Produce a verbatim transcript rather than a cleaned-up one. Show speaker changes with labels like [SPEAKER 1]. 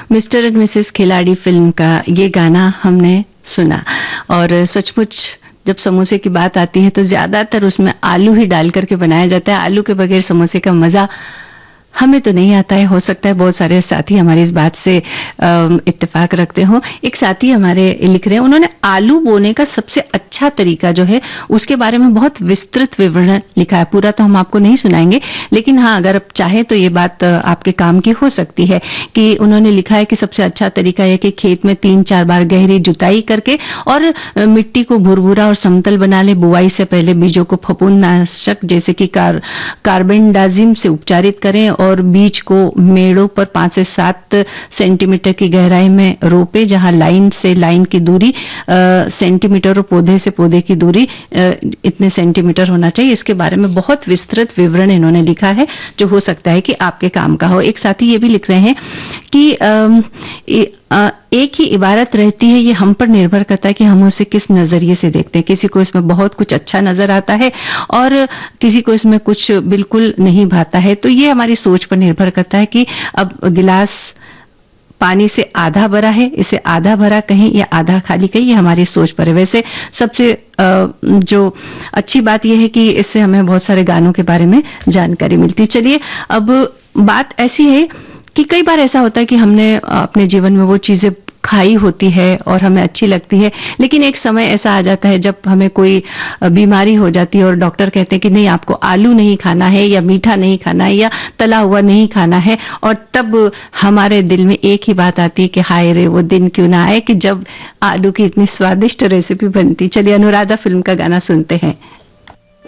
[SPEAKER 1] Mister and Mrs खिलाड़ी film का ये गाना हमने सुना और सचमुच जब समोसे की बात आती है तो ज्यादातर उसमें आलू ही डाल करके बनाया जाता है। आलू के बगैर समोसे का मजा हमें तो नहीं आता है। हो सकता है बहुत सारे साथी हमारे इस बात से इत्तेफाक रखते हो। एक साथी हमारे लिख रहे हैं, उन्होंने आलू बोने का सबसे अच्छा तरीका जो है उसके बारे में बहुत विस्तृत विवरण लिखा है। पूरा तो हम आपको नहीं सुनाएंगे, लेकिन हाँ, अगर आप चाहे तो ये बात आपके काम की हो सकती है कि उन्होंने लिखा है कि सबसे अच्छा तरीका है कि खेत में तीन चार बार गहरी जुताई करके और मिट्टी को भुरभुरा और समतल बना ले। बुआई से पहले बीजों को फफूंदनाशक जैसे कि कार कार्बेंडाजिम से उपचारित करें और बीज को मेड़ों पर पांच से सात सेंटीमीटर की गहराई में रोपे, जहां लाइन से लाइन की दूरी सेंटीमीटर और पौधे से पौधे की दूरी आ, इतने सेंटीमीटर होना चाहिए। इसके बारे में बहुत विस्तृत विवरण इन्होंने लिखा है जो हो सकता है कि आपके काम का हो। एक साथी ये भी लिख रहे हैं कि आ, आ, एक ही इबारत रहती है, ये हम पर निर्भर करता है कि हम उसे किस नजरिए से देखते हैं। किसी को इसमें बहुत कुछ अच्छा नजर आता है और किसी को इसमें कुछ बिल्कुल नहीं भाता है। तो ये हमारी सोच पर निर्भर करता है कि अब गिलास पानी से आधा भरा है, इसे आधा भरा कहीं या आधा खाली कहीं, ये हमारी सोच पर है। वैसे सबसे जो अच्छी बात यह है कि इससे हमें बहुत सारे गानों के बारे में जानकारी मिलती। चलिए, अब बात ऐसी है कि कई बार ऐसा होता है कि हमने अपने जीवन में वो चीजें खाई होती है और हमें अच्छी लगती है, लेकिन एक समय ऐसा आ जाता है जब हमें कोई बीमारी हो जाती है और डॉक्टर कहते हैं कि नहीं, आपको आलू नहीं खाना है या मीठा नहीं खाना है या तला हुआ नहीं खाना है। और तब हमारे दिल में एक ही बात आती है कि हाय रे, वो दिन क्यों ना आए कि जब आलू की इतनी स्वादिष्ट रेसिपी बनती। चलिए, अनुराधा फिल्म का गाना सुनते हैं।